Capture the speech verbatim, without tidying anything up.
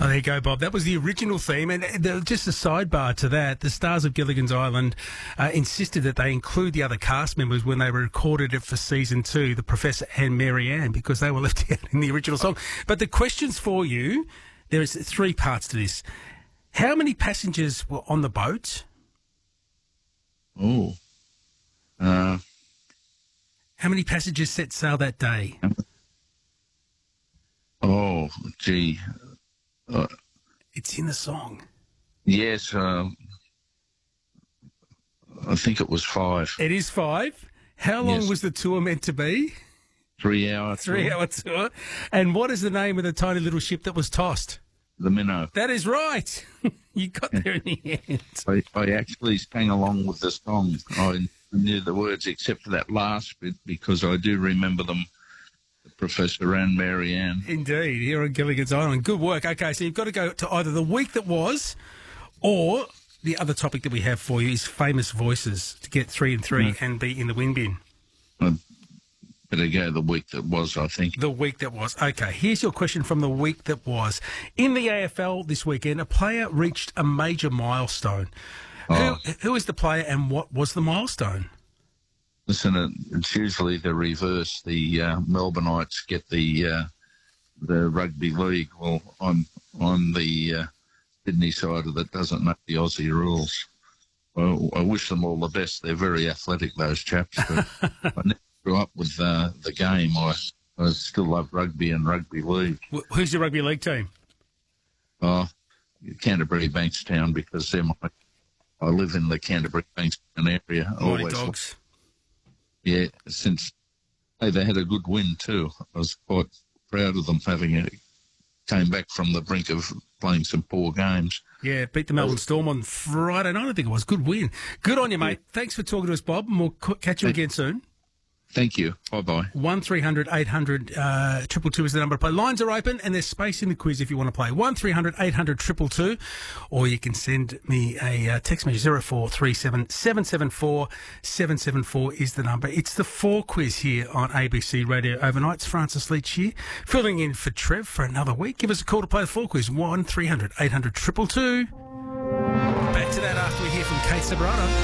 Oh, there you go, Bob. That was the original theme. And the, just a sidebar to that, the stars of Gilligan's Island uh, insisted that they include the other cast members when they recorded it for season two, the Professor and Mary Ann, because they were left out in the original song. But the questions for you, there is three parts to this. How many passengers were on the boat? Oh. Uh, How many passengers set sail that day? oh, gee. Uh, It's in the song. yes, um, I think it was five. It is five. How long Yes. was the tour meant to be? Three hours. Three-hour tour. And what is the name of the tiny little ship that was tossed? The minnow. That is right. You got there in the end. I, I actually sang along with the song. I knew the words except for that last bit because I do remember them, Professor and Mary Ann. Indeed, here on Gilligan's Island. Good work. Okay, so you've got to go to either the week that was or the other topic that we have for you is famous voices to get three and three Mm. and be in the win bin. I better go the week that was, I think. The week that was. Okay, here's your question from the week that was. In the A F L this weekend, a player reached a major milestone. Oh. Who, who is the player and what was the milestone? Listen, it- it's usually the reverse. The uh, Melbourneites get the uh, the rugby league. Well, I'm on the uh, Sydney side that doesn't know the Aussie rules. Well, I wish them all the best. They're very athletic, those chaps. But I never grew up with uh, the game. I, I still love rugby and rugby league. Wh- Who's your rugby league team? Oh, Canterbury Bankstown, because they're my, I live in the Canterbury Bankstown area. Mighty Always Dogs. Yeah, since hey, they had a good win too. I was quite proud of them having it. Came back from the brink of playing some poor games. Yeah, beat the Melbourne Storm on Friday night, I think it was. Good win. Good on you, mate. Thanks for talking to us, Bob, and we'll c- catch you again soon. Thank you. Bye-bye. one three hundred eight hundred uh, two two two is the number to play. Lines are open and there's space in the quiz if you want to play. one three hundred eight hundred two two two, or you can send me a uh, text message. zero four three seven seven seven four seven seven four is the number. It's the four quiz here on A B C Radio Overnight. It's Francis Leach here, filling in for Trev for another week. Give us a call to play the four quiz. one three hundred eight hundred two two two. Back to that after we hear from Kate Sabrano.